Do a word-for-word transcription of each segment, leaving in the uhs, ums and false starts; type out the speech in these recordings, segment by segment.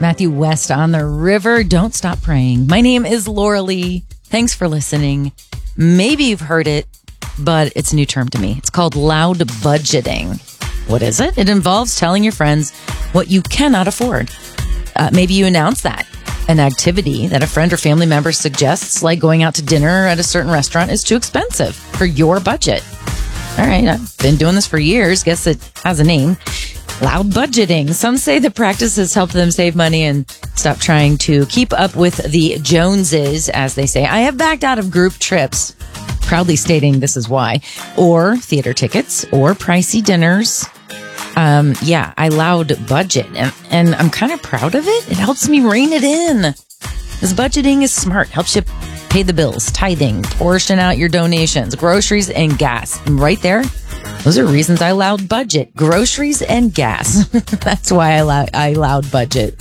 Matthew West on the river. Don't stop praying. My name is Laura Lee. Thanks for listening. Maybe you've heard it, but it's a new term to me. It's called loud budgeting. What is it? It involves telling your friends what you cannot afford. Uh, maybe you announce that an activity that a friend or family member suggests, like going out to dinner at a certain restaurant, is too expensive for your budget. All right, I've been doing this for years. Guess it has a name. Loud budgeting. Some say the practice has helped them save money and stop trying to keep up with the Joneses, as they say. I have backed out of group trips, proudly stating this is why, or theater tickets, or pricey dinners. Um, yeah, I loud budget, and, and I'm kind of proud of it. It helps me rein it in. This budgeting is smart. Helps you pay the bills, tithing, portion out your donations, groceries, and gas. And right there, those are reasons I loud budget. Groceries and gas. That's why I, lo- I loud budget.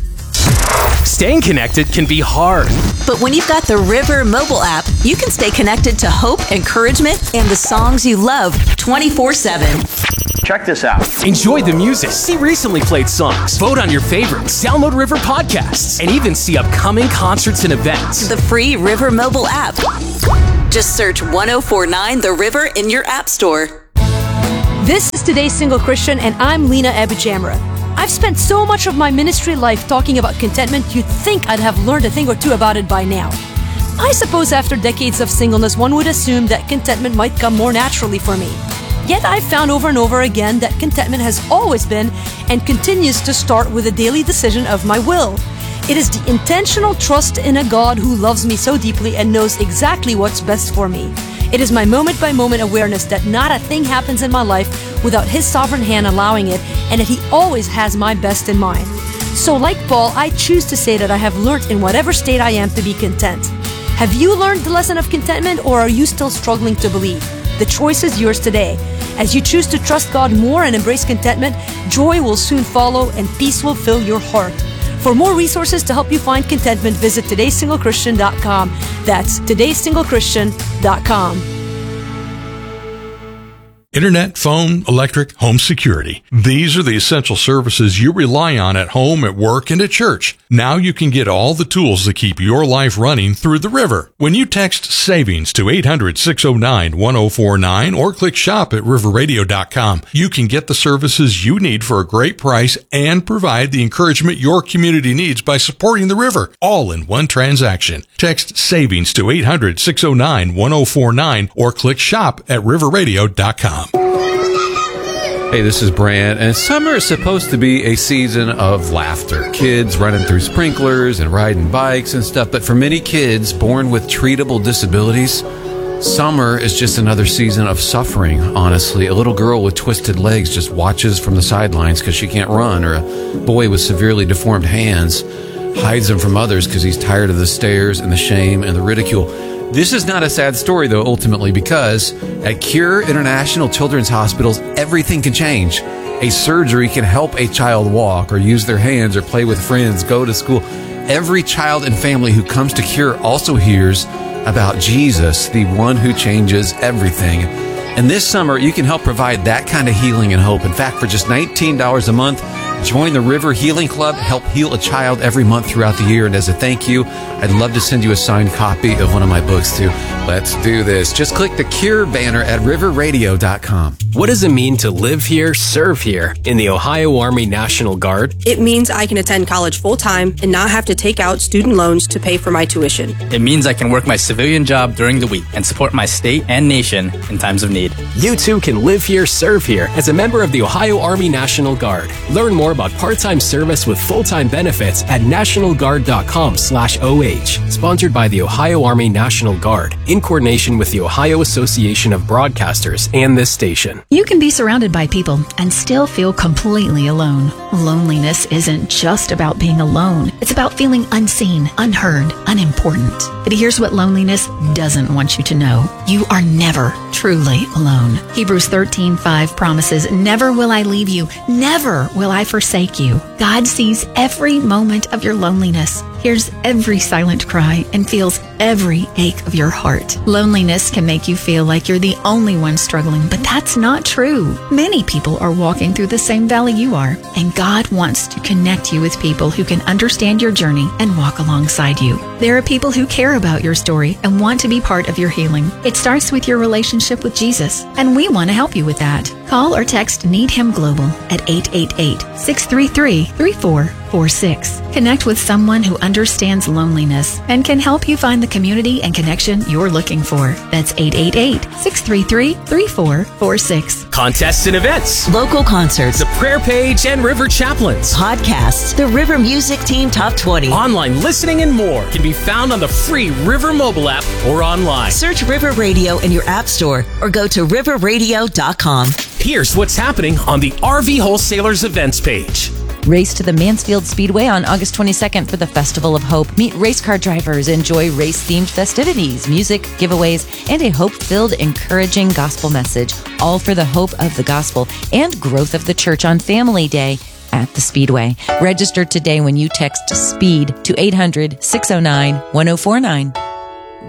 Staying connected can be hard. But when you've got the River mobile app, you can stay connected to hope, encouragement, and the songs you love twenty-four seven. Check this out. Enjoy the music, see recently played songs, vote on your favorites, download River podcasts, and even see upcoming concerts and events. The free River mobile app. Just search one oh four nine The River in your app store. This is Today's Single Christian, and I'm Lena Abujamra. I've spent so much of my ministry life talking about contentment, you'd think I'd have learned a thing or two about it by now. I suppose after decades of singleness, one would assume that contentment might come more naturally for me. Yet I've found over and over again that contentment has always been and continues to start with a daily decision of my will. It is the intentional trust in a God who loves me so deeply and knows exactly what's best for me. It is my moment-by-moment awareness that not a thing happens in my life without His sovereign hand allowing it, and that He always has my best in mind. So like Paul, I choose to say that I have learned in whatever state I am to be content. Have you learned the lesson of contentment, or are you still struggling to believe? The choice is yours today. As you choose to trust God more and embrace contentment, joy will soon follow and peace will fill your heart. For more resources to help you find contentment, visit todays single christian dot com. That's todays single christian dot com. Internet, phone, electric, home security. These are the essential services you rely on at home, at work, and at church. Now you can get all the tools that keep your life running through the river. When you text SAVINGS to eight hundred, six oh nine, one oh four nine or click shop at river radio dot com, you can get the services you need for a great price and provide the encouragement your community needs by supporting the river, all in one transaction. Text SAVINGS to eight hundred, six oh nine, one oh four nine or click shop at river radio dot com. Hey, this is Brant, and summer is supposed to be a season of laughter. Kids running through sprinklers and riding bikes and stuff, but for many kids born with treatable disabilities, summer is just another season of suffering, honestly. A little girl with twisted legs just watches from the sidelines because she can't run, or a boy with severely deformed hands hides them from others because he's tired of the stares and the shame and the ridicule. This is not a sad story, though, ultimately, because at Cure International Children's Hospitals, everything can change. A surgery can help a child walk or use their hands or play with friends, go to school. Every child and family who comes to Cure also hears about Jesus, the one who changes everything. And this summer, you can help provide that kind of healing and hope. In fact, for just nineteen dollars a month, join the River Healing Club, help heal a child every month throughout the year. And as a thank you, I'd love to send you a signed copy of one of my books, too. Let's do this. Just click the Cure banner at river radio dot com. What does it mean to live here, serve here in the Ohio Army National Guard? It means I can attend college full-time and not have to take out student loans to pay for my tuition. It means I can work my civilian job during the week and support my state and nation in times of need. You too can live here, serve here as a member of the Ohio Army National Guard. Learn more about part-time service with full-time benefits at national guard dot com slash O H. Sponsored by the Ohio Army National Guard in coordination with the Ohio Association of Broadcasters and this station. You can be surrounded by people and still feel completely alone. Loneliness isn't just about being alone. It's about feeling unseen, unheard, unimportant. But here's what loneliness doesn't want you to know. You are never truly alone. Hebrews thirteen five promises, "Never will I leave you. Never will I forsake you." God sees every moment of your loneliness. hears every silent cry, and feels every ache of your heart. Loneliness can make you feel like you're the only one struggling, but that's not true. Many people are walking through the same valley you are, and God wants to connect you with people who can understand your journey and walk alongside you. There are people who care about your story and want to be part of your healing. It starts with your relationship with Jesus, and we want to help you with that. Call or text Need Him Global at eight eight eight, six three three, three four four six. Connect with someone who understands loneliness and can help you find the community and connection you're looking for. That's eight eight eight, six three three, three four four six. Contests and events, Local concerts, the prayer page and River Chaplains, podcasts, the River Music Team Top twenty. online listening, and more can be found on the free River mobile app or online. Search River Radio in your app store or go to river radio dot com. Here's what's happening on the R V Wholesalers events page. Race to the Mansfield Speedway on August twenty-second for the Festival of Hope. Meet race car drivers, enjoy race-themed festivities, music, giveaways, and a hope-filled, encouraging gospel message, all for the hope of the gospel and growth of the church on Family Day at the Speedway. Register today when you text SPEED to eight hundred, six oh nine, one oh four nine.